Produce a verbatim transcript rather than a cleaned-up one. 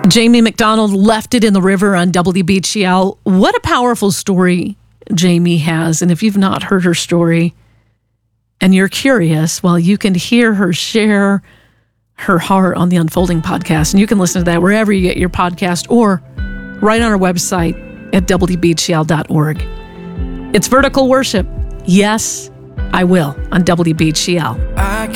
Jamie McDonald left it in the river on W B G L. What a powerful story Jamie has. And if you've not heard her story and you're curious, well, you can hear her share her heart on the Unfolding podcast. And you can listen to that wherever you get your podcast or right on our website at W B G L dot org. It's Vertical Worship. Yes, I will on W B G L. I